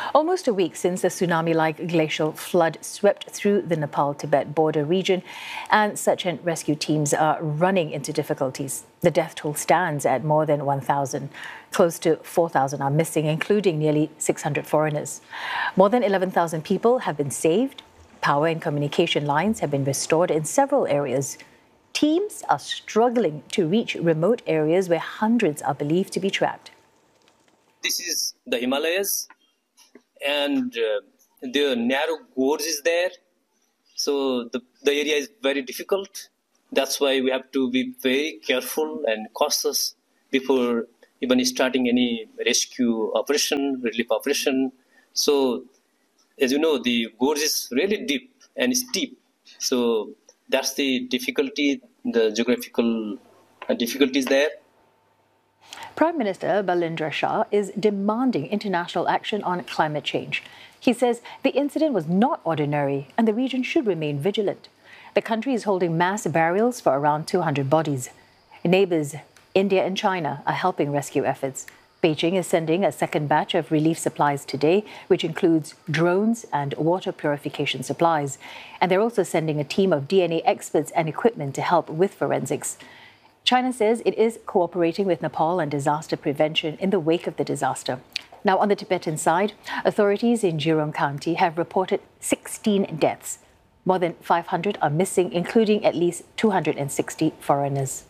Almost a week since the tsunami-like glacial flood swept through the Nepal-Tibet border region, and search and rescue teams are running into difficulties. The death toll stands at more than 1,000. Close to 4,000 are missing, including nearly 600 foreigners. More than 11,000 people have been saved. Power and communication lines have been restored in several areas. Teams are struggling to reach remote areas where hundreds are believed to be trapped. This is the Himalayas, and the narrow gorge is there. So the area is very difficult. That's why we have to be very careful and cautious before even starting any rescue operation, relief operation. So, as you know, the gorge is really deep and steep. So that's the difficulty, the geographical difficulties there. Prime Minister Balendra Shah is demanding international action on climate change. He says the incident was not ordinary and the region should remain vigilant. The country is holding mass burials for around 200 bodies. Neighbours, India and China, are helping rescue efforts. Beijing is sending a second batch of relief supplies today, which includes drones and water purification supplies. And they're also sending a team of DNA experts and equipment to help with forensics. China says it is cooperating with Nepal on disaster prevention in the wake of the disaster. Now, on the Tibetan side, authorities in Jirong County have reported 16 deaths. More than 500 are missing, including at least 260 foreigners.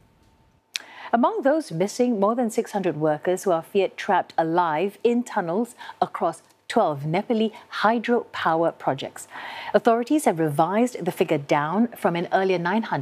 Among those missing, more than 600 workers who are feared trapped alive in tunnels across 12 Nepali hydropower projects. Authorities have revised the figure down from an earlier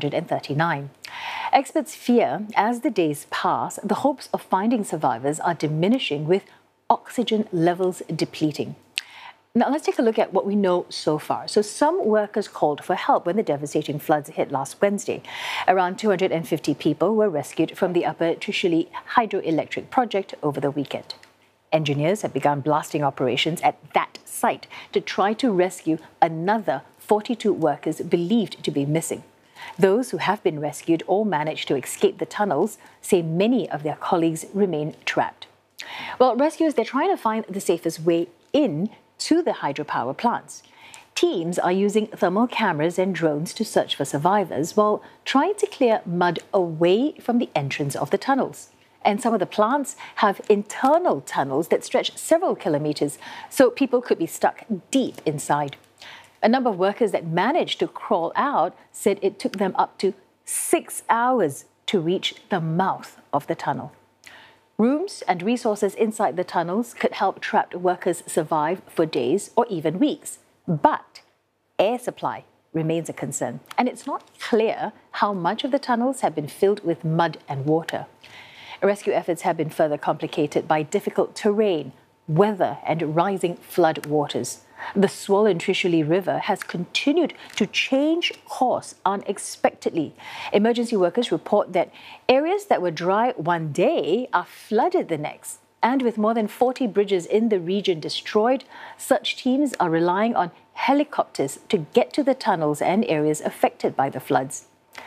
939. Experts fear as the days pass, the hopes of finding survivors are diminishing with oxygen levels depleting. Now, let's take a look at what we know so far. So some workers called for help when the devastating floods hit last Wednesday. Around 250 people were rescued from the Upper Trishuli hydroelectric project over the weekend. Engineers have begun blasting operations at that site to try to rescue another 42 workers believed to be missing. Those who have been rescued or managed to escape the tunnels say many of their colleagues remain trapped. Well, rescuers, they're trying to find the safest way in to the hydropower plants. Teams are using thermal cameras and drones to search for survivors while trying to clear mud away from the entrance of the tunnels. And some of the plants have internal tunnels that stretch several kilometers, so people could be stuck deep inside. A number of workers that managed to crawl out said it took them up to 6 hours to reach the mouth of the tunnel. Rooms and resources inside the tunnels could help trapped workers survive for days or even weeks. But air supply remains a concern, and it's not clear how much of the tunnels have been filled with mud and water. Rescue efforts have been further complicated by difficult terrain, weather and rising flood waters. The swollen Trishuli River has continued to change course unexpectedly. Emergency workers report that areas that were dry one day are flooded the next. And with more than 40 bridges in the region destroyed, such teams are relying on helicopters to get to the tunnels and areas affected by the floods.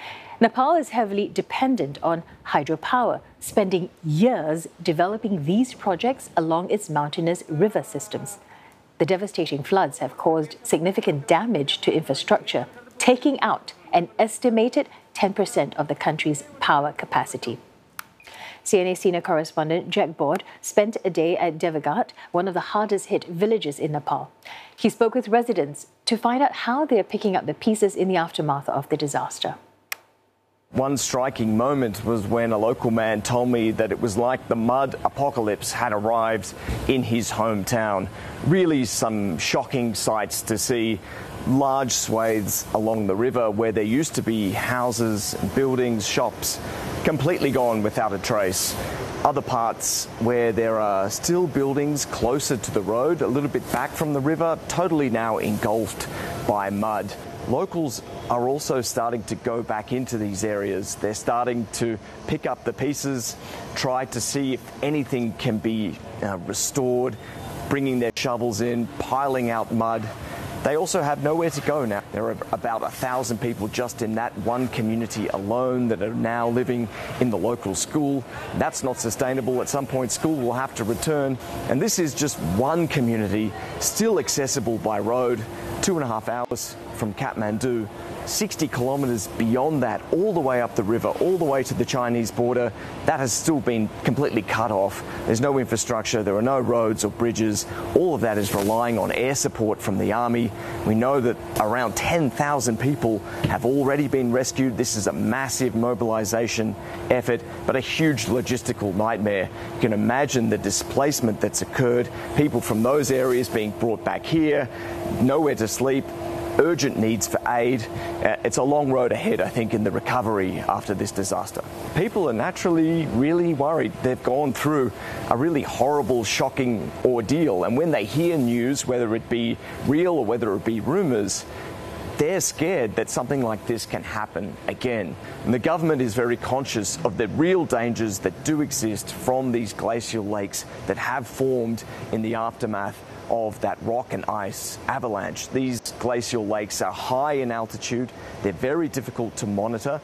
Nepal is heavily dependent on hydropower, spending years developing these projects along its mountainous river systems. The devastating floods have caused significant damage to infrastructure, taking out an estimated 10% of the country's power capacity. CNA senior correspondent Jack Bord spent a day at Devagat, one of the hardest-hit villages in Nepal. He spoke with residents to find out how they are picking up the pieces in the aftermath of the disaster. One striking moment was when a local man told me that it was like the mud apocalypse had arrived in his hometown. Really some shocking sights to see. Large swathes along the river where there used to be houses, buildings, shops, completely gone without a trace. Other parts where there are still buildings closer to the road, a little bit back from the river, totally now engulfed by mud. Locals are also starting to go back into these areas. They're starting to pick up the pieces, try to see if anything can be restored, bringing their shovels in, piling out mud. They also have nowhere to go now. There are about 1,000 people just in that one community alone that are now living in the local school. That's not sustainable. At some point, school will have to return. And this is just one community still accessible by road, 2.5 hours from Kathmandu. 60 kilometres beyond that, all the way up the river, all the way to the Chinese border, that has still been completely cut off. There's no infrastructure, there are no roads or bridges. All of that is relying on air support from the army. We know that around 10,000 people have already been rescued. This is a massive mobilisation effort, but a huge logistical nightmare. You can imagine the displacement that's occurred, people from those areas being brought back here, nowhere to sleep, urgent needs for aid. It's a long road ahead, I think, in the recovery after this disaster. People are naturally really worried. They've gone through a really horrible, shocking ordeal, and when they hear news, whether it be real or whether it be rumours, they're scared that something like this can happen again. And the government is very conscious of the real dangers that do exist from these glacial lakes that have formed in the aftermath of that rock and ice avalanche. These glacial lakes are high in altitude. They're very difficult to monitor.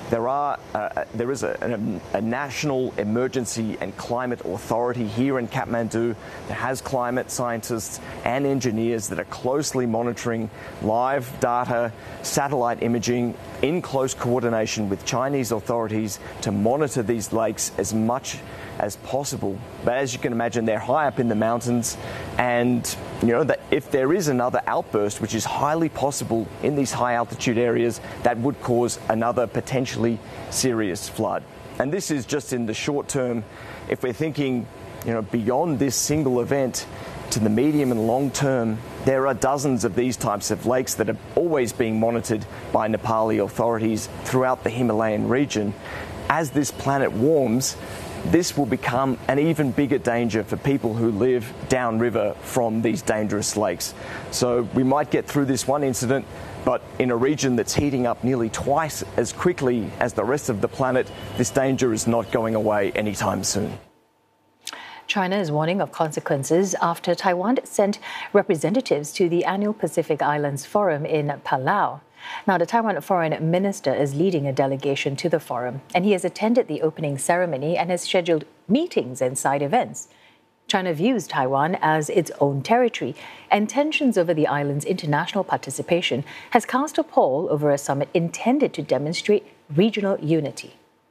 There is a national emergency and climate authority here in Kathmandu that has climate scientists and engineers that are closely monitoring live data, satellite imaging in close coordination with Chinese authorities to monitor these lakes as much as possible. But as you can imagine, they're high up in the mountains, and you know that if there is another outburst, which is highly possible in these high altitude areas, that would cause another potentially serious flood. And this is just in the short term. If we're thinking, beyond this single event to the medium and long term, there are dozens of these types of lakes that are always being monitored by Nepali authorities throughout the Himalayan region. As this planet warms, this will become an even bigger danger for people who live downriver from these dangerous lakes. So we might get through this one incident, but in a region that's heating up nearly twice as quickly as the rest of the planet, this danger is not going away anytime soon. China is warning of consequences after Taiwan sent representatives to the annual Pacific Islands Forum in Palau. Now, the Taiwan foreign minister is leading a delegation to the forum, and he has attended the opening ceremony and has scheduled meetings and side events. China views Taiwan as its own territory, and tensions over the island's international participation has cast a pall over a summit intended to demonstrate regional unity.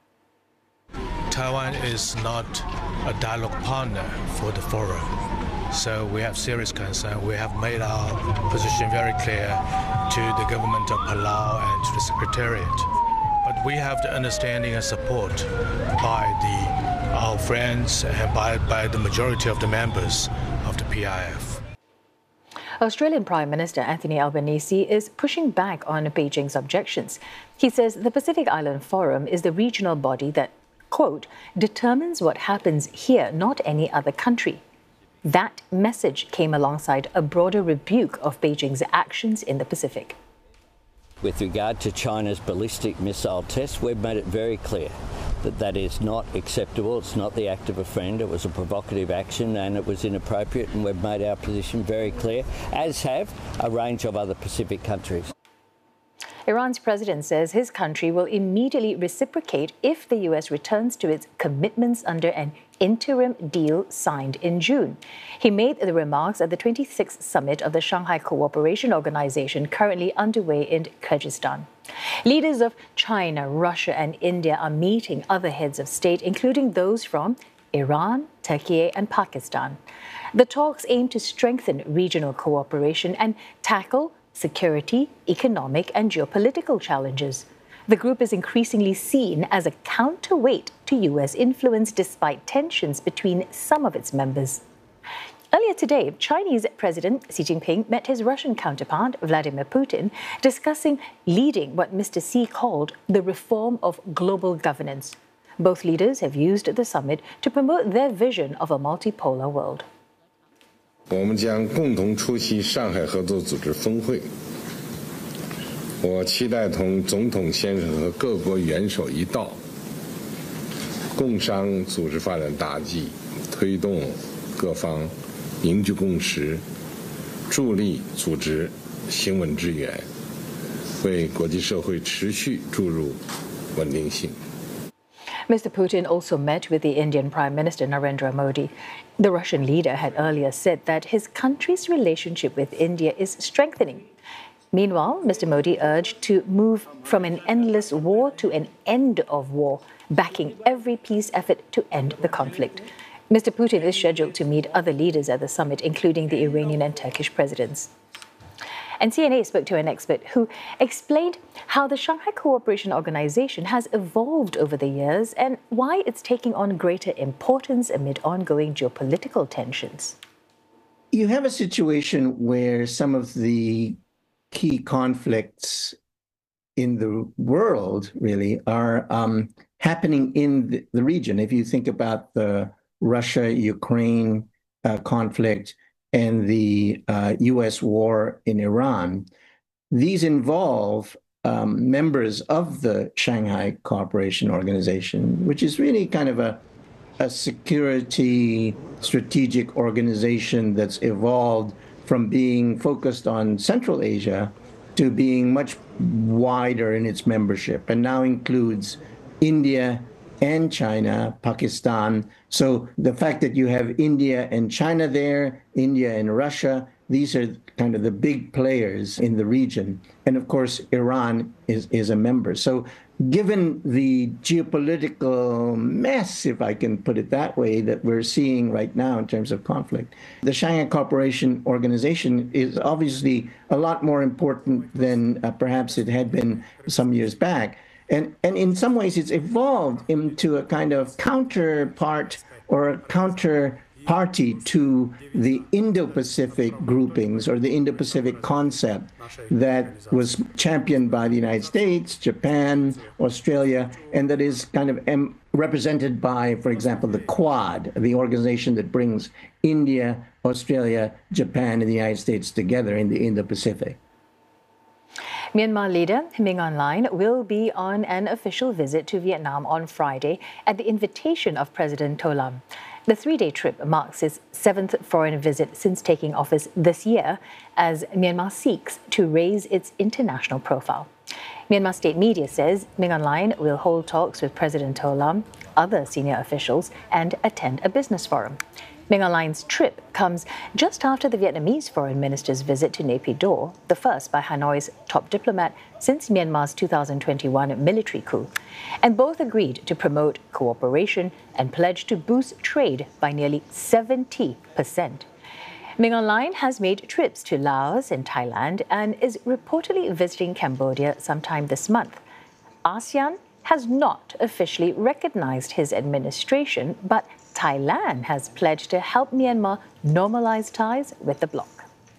Taiwan is not a dialogue partner for the forum, so we have serious concern. We have made our position very clear to the government of Palau and to the Secretariat. But we have the understanding and support by our friends and by the majority of the members of the PIF. Australian Prime Minister Anthony Albanese is pushing back on Beijing's objections. He says the Pacific Island Forum is the regional body that, quote, determines what happens here, not any other country. That message came alongside a broader rebuke of Beijing's actions in the Pacific. With regard to China's ballistic missile test, we've made it very clear that that is not acceptable. It's not the act of a friend. It was a provocative action and it was inappropriate, and we've made our position very clear, as have a range of other Pacific countries. Iran's president says his country will immediately reciprocate if the U.S. returns to its commitments under an interim deal signed in June. He made the remarks at the 26th summit of the Shanghai Cooperation Organization currently underway in Kyrgyzstan. Leaders of China, Russia and India are meeting other heads of state, including those from Iran, Turkey and Pakistan. The talks aim to strengthen regional cooperation and tackle security, economic and geopolitical challenges. The group is increasingly seen as a counterweight to U.S. influence despite tensions between some of its members. Earlier today, Chinese President Xi Jinping met his Russian counterpart, Vladimir Putin, discussing leading what Mr. Xi called the reform of global governance. Both leaders have used the summit to promote their vision of a multipolar world. 我们将共同出席上海合作组织峰会。我期待同总统先生和各国元首一道，共商组织发展大计，推动各方凝聚共识，助力组织行稳致远，为国际社会持续注入稳定性。 Mr. Putin also met with the Indian Prime Minister Narendra Modi. The Russian leader had earlier said that his country's relationship with India is strengthening. Meanwhile, Mr. Modi urged to move from an endless war to an end of war, backing every peace effort to end the conflict. Mr. Putin is scheduled to meet other leaders at the summit, including the Iranian and Turkish presidents. And CNA spoke to an expert who explained how the Shanghai Cooperation Organization has evolved over the years and why it's taking on greater importance amid ongoing geopolitical tensions. You have a situation where some of the key conflicts in the world really are happening in the region. If you think about the Russia-Ukraine conflict and the U.S. war in Iran, these involve members of the Shanghai Cooperation Organization, which is really kind of a security strategic organization that's evolved from being focused on Central Asia to being much wider in its membership, and now includes India and China, Pakistan. So the fact that you have India and China there, India and Russia, these are kind of the big players in the region. And of course, Iran is a member. So given the geopolitical mess, if I can put it that way, that we're seeing right now in terms of conflict, the Shanghai Cooperation Organization is obviously a lot more important than perhaps it had been some years back. And in some ways, it's evolved into a kind of counterpart or a counterparty to the Indo-Pacific groupings or the Indo-Pacific concept that was championed by the United States, Japan, Australia, and that is kind of represented by, for example, the Quad, the organization that brings India, Australia, Japan, and the United States together in the Indo-Pacific. Myanmar leader Min Aung Hlaing will be on an official visit to Vietnam on Friday at the invitation of President To Lam. The three-day trip marks his 7th foreign visit since taking office this year as Myanmar seeks to raise its international profile. Myanmar state media says Min Aung Hlaing will hold talks with President To Lam, other senior officials, and attend a business forum. Min Aung Hlaing's trip comes just after the Vietnamese foreign minister's visit to Naypyidaw, the first by Hanoi's top diplomat since Myanmar's 2021 military coup. And both agreed to promote cooperation and pledged to boost trade by nearly 70%. Min Aung Hlaing has made trips to Laos and Thailand and is reportedly visiting Cambodia sometime this month. ASEAN has not officially recognized his administration, but Thailand has pledged to help Myanmar normalize ties with the bloc.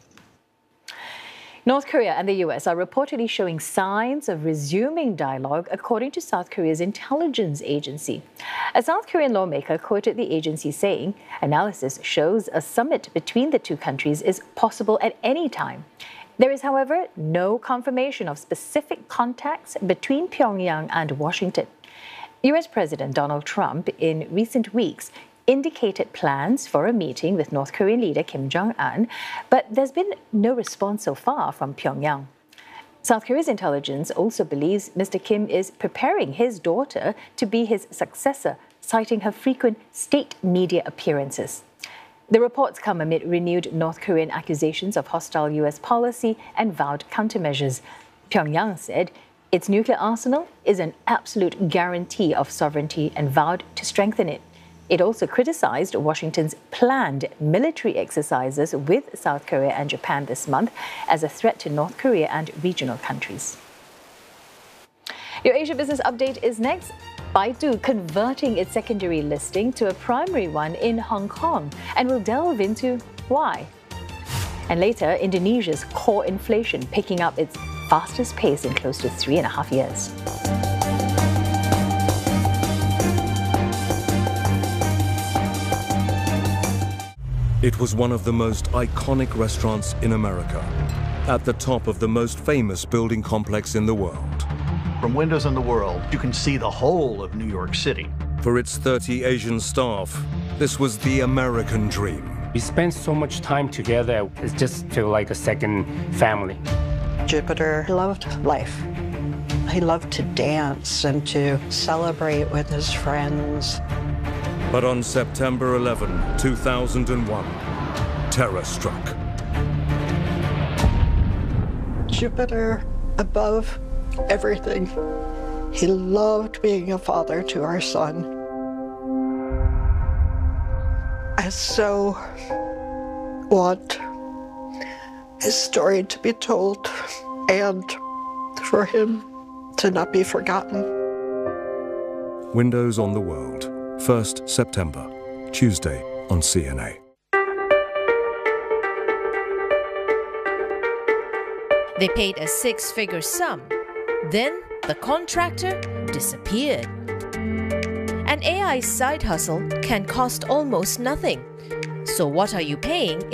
North Korea and the US are reportedly showing signs of resuming dialogue, according to South Korea's intelligence agency. A South Korean lawmaker quoted the agency saying, "Analysis shows a summit between the two countries is possible at any time." There is, however, no confirmation of specific contacts between Pyongyang and Washington. US President Donald Trump in recent weeks indicated plans for a meeting with North Korean leader Kim Jong-un, but there's been no response so far from Pyongyang. South Korea's intelligence also believes Mr. Kim is preparing his daughter to be his successor, citing her frequent state media appearances. The reports come amid renewed North Korean accusations of hostile US policy and vowed countermeasures. Pyongyang said its nuclear arsenal is an absolute guarantee of sovereignty and vowed to strengthen it. It also criticized Washington's planned military exercises with South Korea and Japan this month as a threat to North Korea and regional countries. Your Asia Business Update is next. Baidu converting its secondary listing to a primary one in Hong Kong, and we'll delve into why. And later, Indonesia's core inflation picking up its fastest pace in close to 3.5 years. It was one of the most iconic restaurants in America, at the top of the most famous building complex in the world. From windows in the world, you can see the whole of New York City. For its 30 Asian staff, this was the American dream. We spend so much time together, it just feels like a second family. Jupiter loved life. He loved to dance and to celebrate with his friends. But on September 11, 2001, terror struck. Jupiter above everything. He loved being a father to our son. I so want his story to be told and for him to not be forgotten. Windows on the World, 1st September, Tuesday on CNA. They paid a six-figure sum. Then the contractor disappeared. An AI side hustle can cost almost nothing. So what are you paying